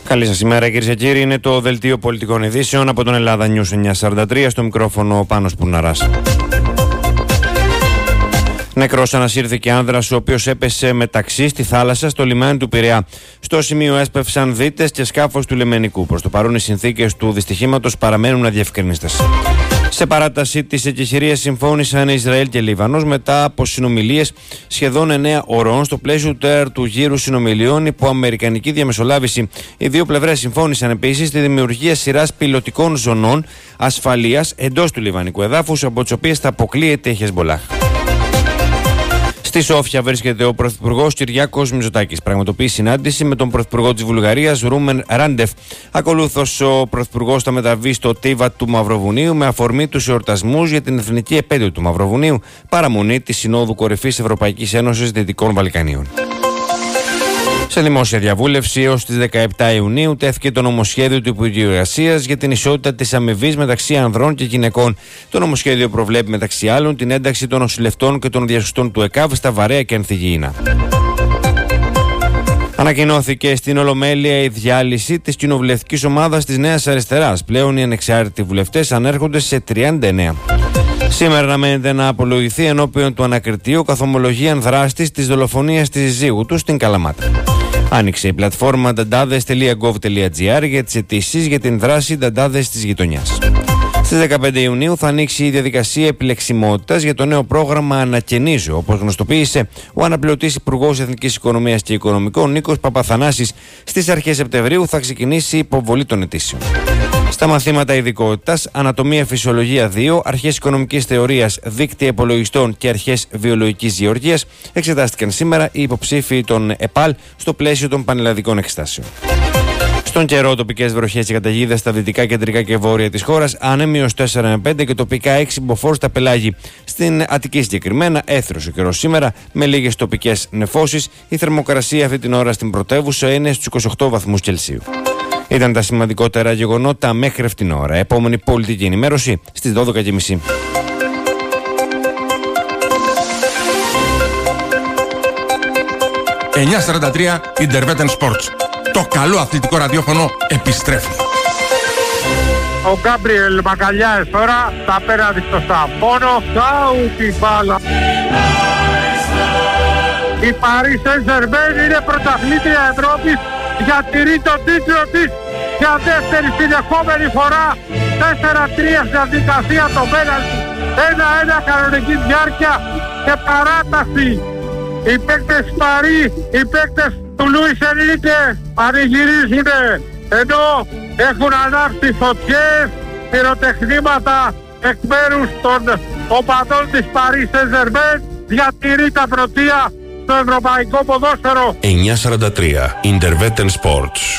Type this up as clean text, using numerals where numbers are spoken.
Καλή σας ημέρα, κυρίες και κύριοι. Είναι το δελτίο πολιτικών ειδήσεων από τον Ελλάδα News 943. Στο μικρόφωνο ο Πάνος Πουναράς. Νεκρός ανασύρθηκε άνδρας ο οποίος έπεσε μεταξύ στη θάλασσα στο λιμάνι του Πειραιά. Στο σημείο έσπευσαν δίτες και σκάφος του λιμενικού. Προς το παρόν οι συνθήκες του δυστυχήματος παραμένουν αδιευκρινίστες. Σε παράταση της εκεχηρίας συμφώνησαν Ισραήλ και Λίβανος μετά από συνομιλίες σχεδόν 9 ωρών στο πλαίσιο του γύρου συνομιλιών υπό αμερικανική διαμεσολάβηση. Οι δύο πλευρές συμφώνησαν επίσης τη δημιουργία σειράς πιλωτικών ζωνών ασφαλείας εντός του λιβανικού εδάφους, από τις οποίες θα αποκλείεται η Χεσμπολάχ. Στη Σόφια βρίσκεται ο Πρωθυπουργός Κυριάκος Μητσοτάκης. Πραγματοποιεί συνάντηση με τον Πρωθυπουργό της Βουλγαρίας Ρούμεν Ράντεφ. Ακολούθως, ο Πρωθυπουργός θα μεταβεί στο Τίβα του Μαυροβουνίου με αφορμή τους εορτασμούς για την εθνική επέτειο του Μαυροβουνίου, παραμονή της Συνόδου Κορυφής Ευρωπαϊκής Ένωσης Δυτικών Βαλκανίων. Σε δημόσια διαβούλευση έως τις 17 Ιουνίου τέθηκε το νομοσχέδιο του Υπουργείου Εργασίας για την ισότητα της αμοιβής μεταξύ ανδρών και γυναικών. Το νομοσχέδιο προβλέπει μεταξύ άλλων την ένταξη των νοσηλευτών και των διασωστών του ΕΚΑΒ στα βαρέα και ανθυγιεινά. Ανακοινώθηκε στην Ολομέλεια η διάλυση της κοινοβουλευτικής ομάδας της Νέας Αριστεράς. Πλέον οι ανεξάρτητοι βουλευτές ανέρχονται σε 39. Σήμερα αναμένεται να απολογηθεί ενώπιον του ανακριτήου καθ' ομολογίαν δράστης της δολοφονίας της συζύγου του στην Καλαμάτα. Άνοιξε η πλατφόρμα dantades.gov.gr για τις αιτήσεις για την δράση Νταντάδες της γειτονιάς. Στις 15 Ιουνίου θα ανοίξει η διαδικασία επιλεξιμότητας για το νέο πρόγραμμα Ανακαινίζω, όπως γνωστοποίησε ο αναπληρωτής Υπουργός Εθνικής Οικονομίας και Οικονομικών Νίκος Παπαθανάσης. Στις αρχές Σεπτεμβρίου θα ξεκινήσει η υποβολή των αιτήσεων. Στα μαθήματα ειδικότητας, Ανατομία Φυσιολογία 2, Αρχές Οικονομικής Θεωρίας, Δίκτυα Υπολογιστών και Αρχές Βιολογικής Γεωργίας εξετάστηκαν σήμερα οι υποψήφοι των ΕΠΑΛ στο πλαίσιο των πανελλαδικών εξετάσεων. Στον καιρό, τοπικές βροχές και καταιγίδες στα δυτικά, κεντρικά και βόρεια της χώρας, άνεμοι ως 4 με 5 και τοπικά 6 μποφόρ στα πελάγη. Στην Αττική συγκεκριμένα, έθρος ο καιρός σήμερα με λίγες τοπικές νεφώσεις. Η θερμοκρασία αυτή την ώρα στην πρωτεύουσα είναι στους 28 βαθμούς Κελσίου. Ήταν τα σημαντικότερα γεγονότα μέχρι αυτήν την ώρα. Επόμενη πολιτική ενημέρωση στις 12.30. 943 Intervetten Sports. Το καλό αθλητικό ραδιόφωνο επιστρέφει. Ο Γκάμπριελ Μακαλιάες τώρα τα απέναντι στο Σταμπόνο. Κάου την μπάλα. Η Paris Saint-Germain είναι πρωταθλήτρια Ευρώπης. Διατηρεί τον τίτλο της για δεύτερη συνεχόμενη φορά. 4-3 στην διαδικασία το πέναλτι. 1-1 κανονική διάρκεια και παράταση. Οι παίκτες Παρί, οι παίκτες του Λουίς Ενρίκε πανηγυρίζουνε, ενώ έχουν ανάψει φωτιές, πυροτεχνήματα εκ μέρους των οπαδών της Paris Saint-Germain. Διατηρεί τα πρωτεία στο ευρωπαϊκό ποδόσφαιρο. 943 Intervetten Sports.